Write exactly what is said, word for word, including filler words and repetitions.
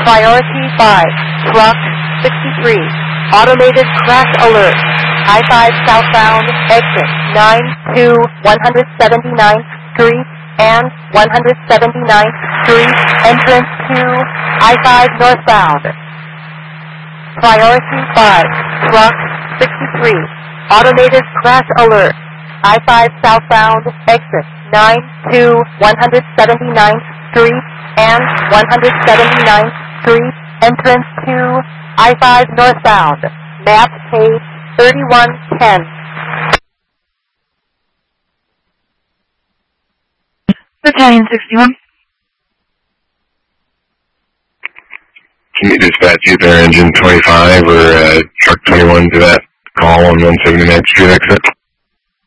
Priority five, Truck sixty-three, Automated Crash Alert. I five southbound, exit nine to one seventy-ninth Street and one seventy-ninth Street, entrance to I five northbound. Priority five, Truck sixty-three, Automated Crash Alert. I five southbound, exit nine to one seventy-ninth Street and one seventy-ninth Street, entrance to I five northbound. Map page thirty-one ten. Battalion sixty-one. Can you dispatch either engine twenty-five or uh, truck twenty-one to that call on one seventy-ninth Street exit?